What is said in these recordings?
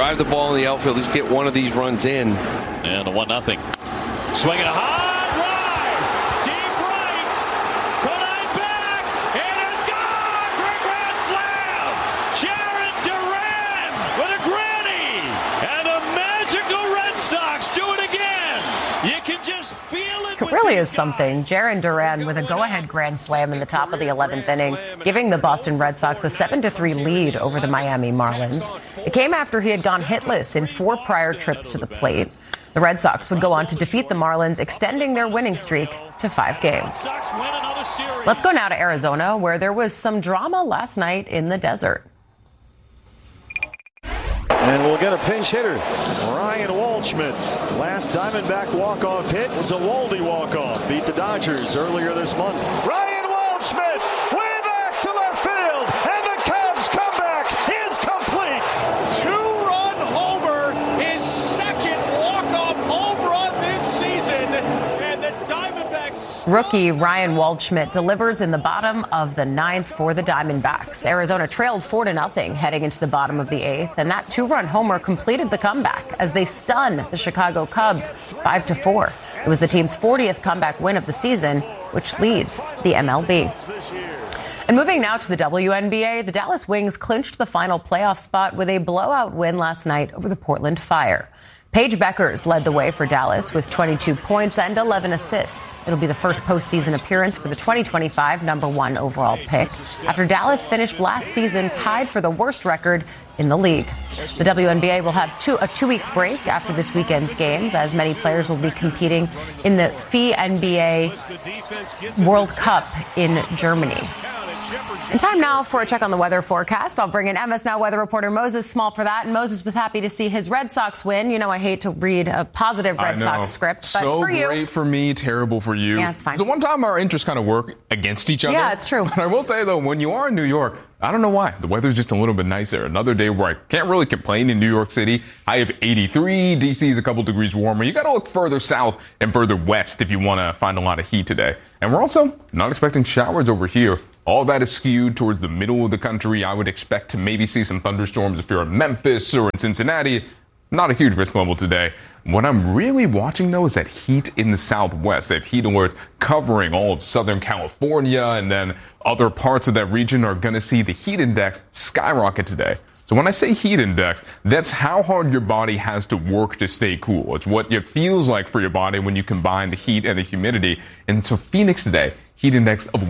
drive the ball in the outfield, at least get one of these runs in. And a 1-0. Swinging a high drive, deep right, behind back, and it's gone for a grand slam. Jarren Duran with a granny, and the magical Red Sox do it again. You can just feel it. It really is something. Jarren Duran with a go-ahead grand slam in the top of the 11th inning, giving the Boston Red Sox a 7-3 lead over the Miami Marlins. It came after he had gone hitless in 4 prior trips to the plate. The Red Sox would go on to defeat the Marlins, extending their winning streak to 5 games. Let's go now to Arizona, where there was some drama last night in the desert. And we'll get a pinch hitter, Ryan Waldschmidt. Last Diamondback walk-off hit was a Waldy walk-off. Beat the Dodgers earlier this month. Ryan Waldschmidt way back to left field, and the Cubs comeback is complete. 2-run homer, his second walk-off home run this season, and the Diamondbacks. Rookie Ryan Waldschmidt delivers in the bottom of the 9th for the Diamondbacks. Arizona trailed 4-0 heading into the bottom of the 8th, and that 2-run homer completed the comeback as they stun the Chicago Cubs 5-4. It was the team's 40th comeback win of the season, which leads the MLB. And moving now to the WNBA, the Dallas Wings clinched the final playoff spot with a blowout win last night over the Portland Fire. Paige Beckers led the way for Dallas with 22 points and 11 assists. It'll be the first postseason appearance for the 2025 #1 overall pick, after Dallas finished last season tied for the worst record in the league. The WNBA will have a 2-week break after this weekend's games, as many players will be competing in the FIBA NBA World Cup in Germany. And time now for a check on the weather forecast. I'll bring in MS Now weather reporter Moses Small for that. And Moses was happy to see his Red Sox win. You know, I hate to read a positive Red Sox script, but so for you. Great for me, terrible for you. Yeah, it's fine. So one time our interests kind of work against each other. Yeah, it's true. But I will say, though, when you are in New York, I don't know why. The weather's just a little bit nicer. Another day where I can't really complain in New York City. I have 83. D.C. is a couple degrees warmer. You got to look further south and further west if you want to find a lot of heat today. And we're also not expecting showers over here. All that is skewed towards the middle of the country. I would expect to maybe see some thunderstorms if you're in Memphis or in Cincinnati. Not a huge risk level today. What I'm really watching, though, is that heat in the southwest. They have heat alerts covering all of Southern California, and then other parts of that region are going to see the heat index skyrocket today. So when I say heat index, that's how hard your body has to work to stay cool. It's what it feels like for your body when you combine the heat and the humidity. And so Phoenix today, heat index of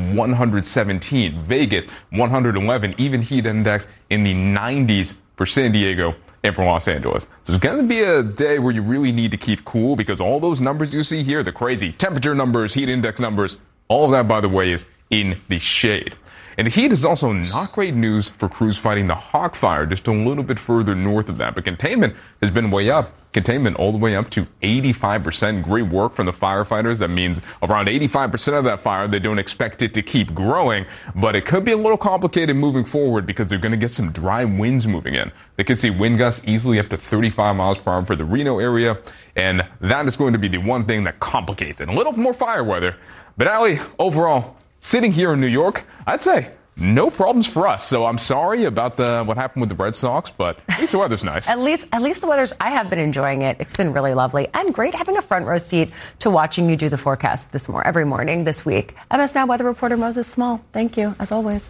117. Vegas, 111. Even heat index in the 90s for San Diego and for Los Angeles. So it's going to be a day where you really need to keep cool, because all those numbers you see here, the crazy temperature numbers, heat index numbers, all of that, by the way, is in the shade. And the heat is also not great news for crews fighting the Hawk Fire just a little bit further north of that. But containment has been way up. Containment all the way up to 85%. Great work from the firefighters. That means around 85% of that fire, they don't expect it to keep growing. But it could be a little complicated moving forward, because they're going to get some dry winds moving in. They could see wind gusts easily up to 35 miles per hour for the Reno area. And that is going to be the one thing that complicates it. A little more fire weather. But Allie, overall, sitting here in New York, I'd say no problems for us. So I'm sorry about what happened with the Red Sox, but at least the weather's nice. At least the weather's, I have been enjoying it. It's been really lovely and great having a front row seat to watching you do the forecast every morning this week. MS Now weather reporter Moses Small. Thank you, as always.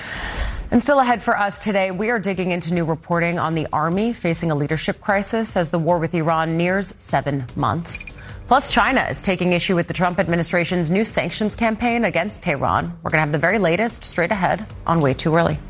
And still ahead for us today, we are digging into new reporting on the Army facing a leadership crisis as the war with Iran nears 7 months. Plus, China is taking issue with the Trump administration's new sanctions campaign against Tehran. We're going to have the very latest straight ahead on Way Too Early.